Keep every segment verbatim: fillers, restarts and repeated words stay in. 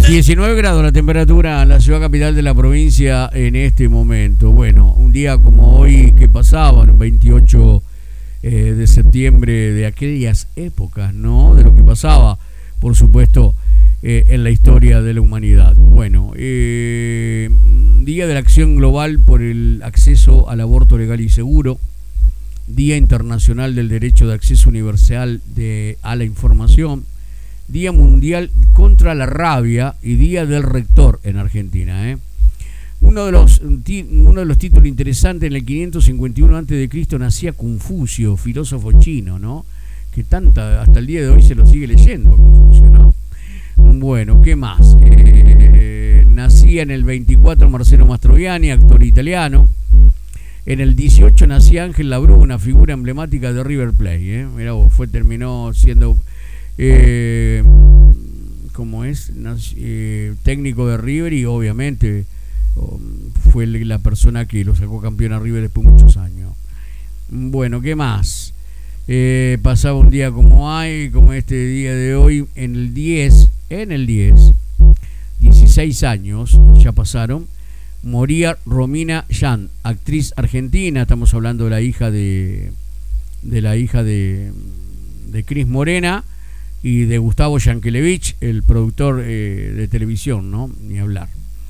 diecinueve grados la temperatura en la ciudad capital de la provincia en este momento. Bueno, un día como hoy que pasaba, un veintiocho eh, de septiembre de aquellas épocas, ¿no? De lo que pasaba, por supuesto, eh, en la historia de la humanidad. Bueno, eh, Día de la Acción Global por el Acceso al Aborto Legal y Seguro. Día Internacional del Derecho de Acceso Universal de, a la Información. Día Mundial contra la Rabia y Día del Rector en Argentina. ¿eh? Uno, de los, uno de los títulos interesantes, en el quinientos cincuenta y uno antes de Cristo nacía Confucio, filósofo chino, ¿no? Que tanta, hasta el día de hoy se lo sigue leyendo Confucio, ¿no? Bueno, ¿qué más? Eh, nacía en el veinticuatro Marcelo Mastroianni, actor italiano. En el dieciocho nacía Ángel Labrú, una figura emblemática de River Plate. ¿eh? Mirá vos, fue, terminó siendo... Eh, como es eh, técnico de River y obviamente oh, fue la persona que lo sacó campeón a River después de muchos años. Bueno, ¿qué más? Eh, pasaba un día como hay, como este día de hoy, en el diez, en el diez, dieciséis años ya pasaron, moría Romina Yan, actriz argentina. Estamos hablando de la hija de de la hija de de Cris Morena y de Gustavo Yankelevich, el productor eh, de televisión, ¿no? Ni hablar.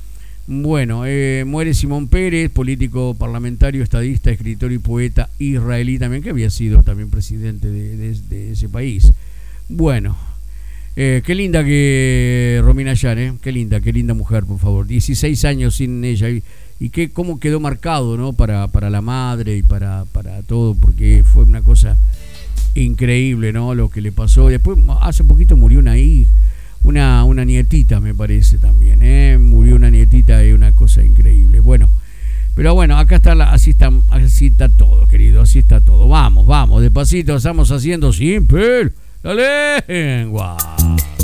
Bueno, eh, muere Simón Pérez, político parlamentario, estadista, escritor y poeta israelí también, que había sido también presidente de, de, de ese país. Bueno, eh, qué linda que Romina Yan, ¿eh? Qué linda, qué linda mujer, por favor. dieciséis años sin ella y, y que, cómo quedó marcado, ¿no? Para, para la madre y para, para todo, porque fue una cosa... increíble, ¿no? Lo que le pasó. Después, hace poquito murió una hija, una, una nietita, me parece también, ¿eh? Murió una nietita y una cosa increíble. Bueno, pero bueno, acá está, la, así está, así está todo, querido, así está todo. Vamos, vamos, despacito, estamos haciendo simple la lengua.